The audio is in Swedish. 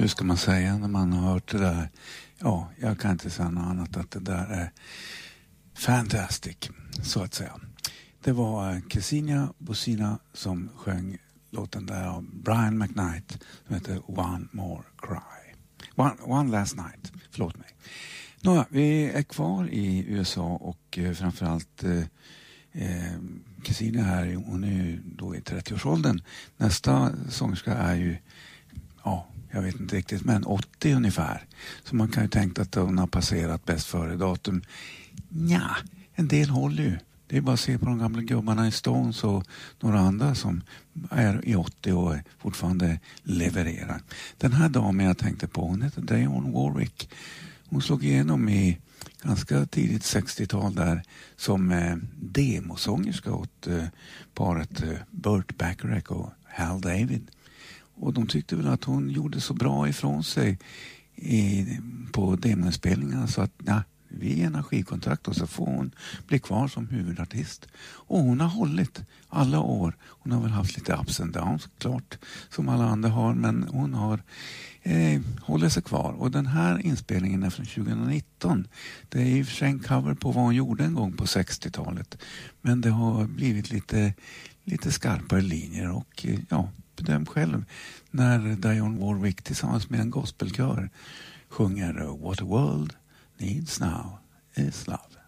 hur ska man säga när man har hört det där? Ja, jag kan inte säga något annat att det där är fantastic, så att säga. Det var Ksenia Bosina som sjöng låten där av Brian McKnight som heter One More Cry. One Last Night, förlåt mig. Nåja, vi är kvar i USA och framförallt Ksenia här, hon är ju då i 30-årsåldern. Nästa sångerska är ju, ja, jag vet inte riktigt, men 80 ungefär. Så man kan ju tänka att hon har passerat bäst före datum. Nja, en del håller ju. Det är bara att se på de gamla gubbarna i Stones och några andra som är i 80 och fortfarande levererar. Den här damen jag tänkte på, hon heter Dionne Warwick. Hon slog igenom i ganska tidigt 60-tal där som demosångerska åt paret Burt Bacharach och Hal David. Och de tyckte väl att hon gjorde så bra ifrån sig på demospelningarna så att vi ger en skivkontrakt och så får hon bli kvar som huvudartist. Och hon har hållit alla år. Hon har väl haft lite ups and downs, klart, som alla andra har, men hon har håller sig kvar. Och den här inspelningen är från 2019. Det är i och för sig en cover på vad hon gjorde en gång på 60-talet. Men det har blivit lite skarpare linjer och bedöm själv när Dionne Warwick tillsammans med en gospelkör sjunger What the world needs now is love.